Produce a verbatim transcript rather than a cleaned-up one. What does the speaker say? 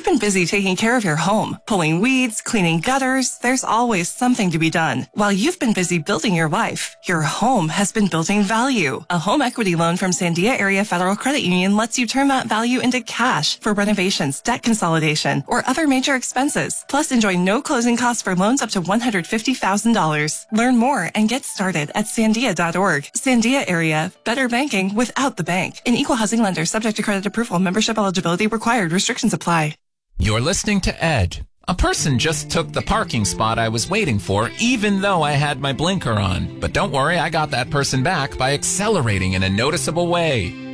been busy taking care of your home, pulling weeds, cleaning gutters, there's always something to be done. While you've been busy building your life, your home has been building value. A home equity loan from Sandia Area Federal Credit Union lets you turn that value into cash for renovations, debt consolidation, or other major expenses. Plus, enjoy no closing costs for loans up to one hundred fifty thousand dollars. Learn more and get started at sandia dot org. Sandia Area, better banking without the bank. An equal housing lender subject to credit approval. Membership eligibility required. Restrictions apply. You're listening to Ed. A person just took the parking spot I was waiting for, even though I had my blinker on. But don't worry, I got that person back by accelerating in a noticeable way.